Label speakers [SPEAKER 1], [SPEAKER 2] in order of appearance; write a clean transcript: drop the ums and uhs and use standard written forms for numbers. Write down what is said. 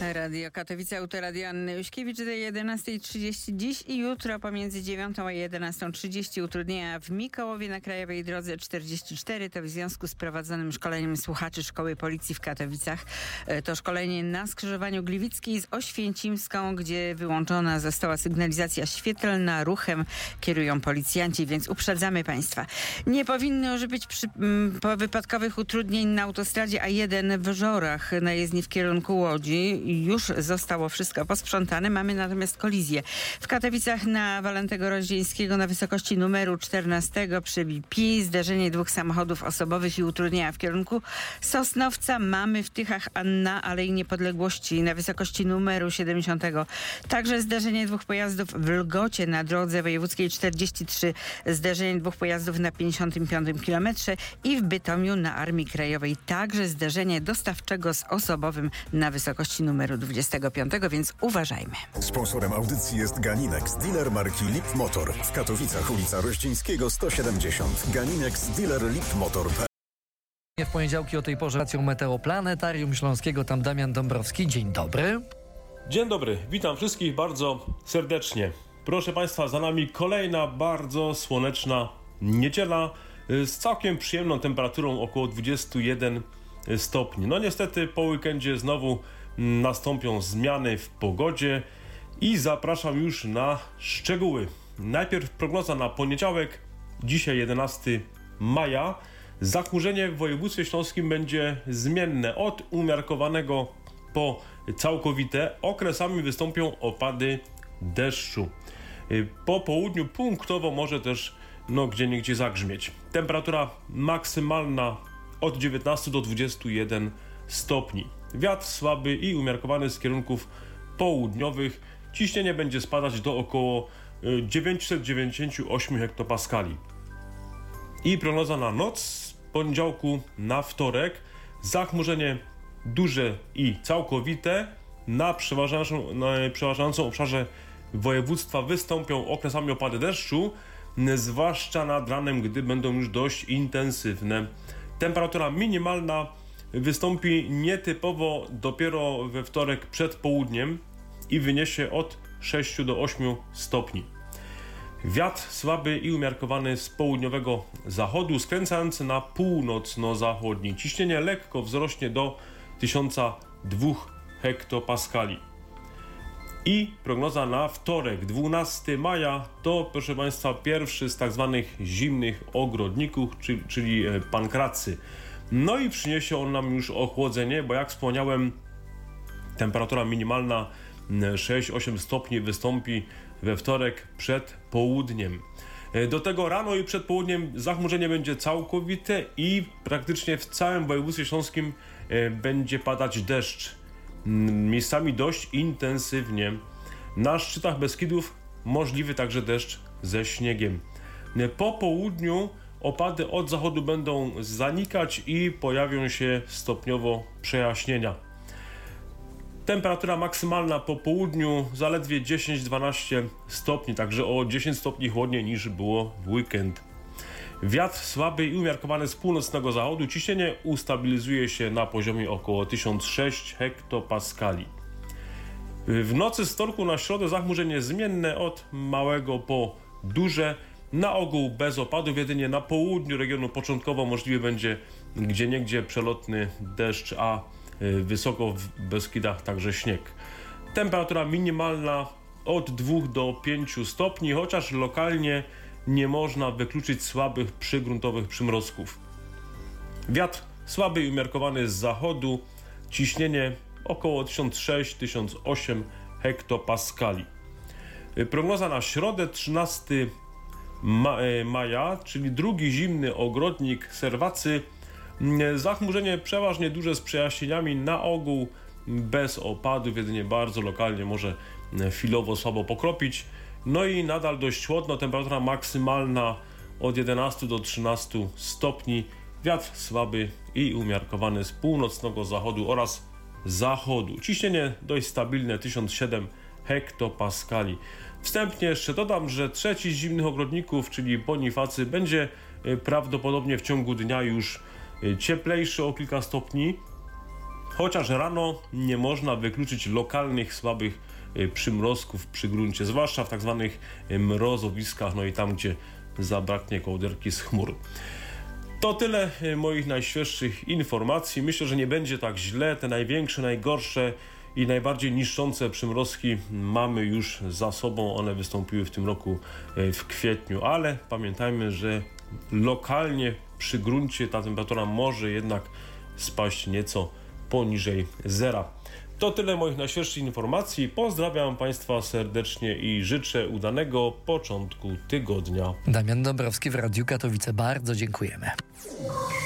[SPEAKER 1] Radio Katowice, Autoradio Anny Juśkiewicz do 11:30 dziś i jutro pomiędzy 9 a 11:30 utrudnienia w Mikołowie na Krajowej Drodze 44. To w związku z prowadzonym szkoleniem słuchaczy Szkoły Policji w Katowicach. To szkolenie na skrzyżowaniu Gliwickiej z Oświęcimską, gdzie wyłączona została sygnalizacja świetlna. Ruchem kierują policjanci, więc uprzedzamy Państwa. Nie powinno już być po wypadkowych utrudnień na autostradzie A1 w Żorach na jezdni w kierunku Łodzi. Już zostało wszystko posprzątane. Mamy natomiast kolizję. W Katowicach na Walentego Rozdzieńskiego na wysokości numeru 14 przy BP zderzenie dwóch samochodów osobowych i utrudnienia w kierunku Sosnowca. Mamy w Tychach na Alei Niepodległości na wysokości numeru 70. Także zderzenie dwóch pojazdów w Lgocie na drodze wojewódzkiej 43. Zderzenie dwóch pojazdów na 55 km i w Bytomiu na Armii Krajowej także zderzenie dostawczego z osobowym na wysokości numeru 25, więc uważajmy.
[SPEAKER 2] Sponsorem audycji jest Ganinex, dealer marki Lip Motor. W Katowicach ulica Rościńskiego 170. Ganinex, dealer Lip Motor.
[SPEAKER 3] W poniedziałki o tej porze racją Meteoplanetarium Śląskiego, tam Damian Dąbrowski. Dzień dobry.
[SPEAKER 4] Dzień dobry, witam wszystkich bardzo serdecznie. Proszę Państwa, za nami kolejna bardzo słoneczna niedziela z całkiem przyjemną temperaturą około 21 stopni. No niestety po weekendzie znowu nastąpią zmiany w pogodzie i zapraszam już na szczegóły. Najpierw prognoza na poniedziałek, dzisiaj 11 maja. Zachmurzenie w województwie śląskim będzie zmienne od umiarkowanego po całkowite. Okresami wystąpią opady deszczu. Po południu punktowo może też gdzieniegdzie zagrzmieć. Temperatura maksymalna od 19 do 21 stopni. Wiatr słaby i umiarkowany z kierunków południowych. Ciśnienie będzie spadać do około 998 hektopaskali. I prognoza na noc z poniedziałku na wtorek. Zachmurzenie duże i całkowite. Na przeważającym obszarze województwa wystąpią okresami opady deszczu, zwłaszcza nad ranem, gdy będą już dość intensywne. Temperatura minimalna wystąpi nietypowo dopiero we wtorek przed południem i wyniesie od 6 do 8 stopni. Wiatr słaby i umiarkowany z południowego zachodu, skręcający na północno-zachodni. Ciśnienie lekko wzrośnie do 1002 hektopaskali. I prognoza na wtorek, 12 maja, to proszę Państwa pierwszy z tak zwanych zimnych ogrodników, czyli pankracy. No i przyniesie on nam już ochłodzenie, bo jak wspomniałem, temperatura minimalna 6-8 stopni wystąpi we wtorek przed południem. Do tego rano i przed południem zachmurzenie będzie całkowite i praktycznie w całym województwie śląskim będzie padać deszcz. Miejscami dość intensywnie. Na szczytach Beskidów możliwy także deszcz ze śniegiem. Po południu opady od zachodu będą zanikać i pojawią się stopniowo przejaśnienia. Temperatura maksymalna po południu zaledwie 10-12 stopni, także o 10 stopni chłodniej niż było w weekend. Wiatr słaby i umiarkowany z północnego zachodu. Ciśnienie ustabilizuje się na poziomie około 1006 hektopaskali. W nocy z wtorku na środę zachmurzenie zmienne od małego po duże. Na ogół bez opadów, jedynie na południu regionu początkowo możliwy będzie gdzieniegdzie przelotny deszcz, a wysoko w Beskidach także śnieg. Temperatura minimalna od 2 do 5 stopni, chociaż lokalnie nie można wykluczyć słabych przygruntowych przymrozków. Wiatr słaby i umiarkowany z zachodu, ciśnienie około 1006-1008 hektopaskali. Prognoza na środę 13 maja, czyli drugi zimny ogrodnik Serwacy. Zachmurzenie przeważnie duże z przejaśnieniami, na ogół bez opadów, jedynie bardzo lokalnie może chwilowo słabo pokropić. No i nadal dość chłodno, temperatura maksymalna od 11 do 13 stopni. Wiatr słaby i umiarkowany z północnego zachodu oraz zachodu. Ciśnienie dość stabilne 1007 hektopaskali. Wstępnie jeszcze dodam, że trzeci z zimnych ogrodników, czyli Bonifacy, będzie prawdopodobnie w ciągu dnia już cieplejszy o kilka stopni, chociaż rano nie można wykluczyć lokalnych słabych przymrozków przy gruncie, zwłaszcza w tak zwanych mrozowiskach, no i tam, gdzie zabraknie kołderki z chmur. To tyle moich najświeższych informacji. Myślę, że nie będzie tak źle. Te największe, najgorsze i najbardziej niszczące przymrozki mamy już za sobą. One wystąpiły w tym roku w kwietniu, ale pamiętajmy, że lokalnie przy gruncie ta temperatura może jednak spaść nieco poniżej zera. To tyle moich najświeższych informacji. Pozdrawiam Państwa serdecznie i życzę udanego początku tygodnia.
[SPEAKER 3] Damian Dąbrowski w Radiu Katowice. Bardzo dziękujemy.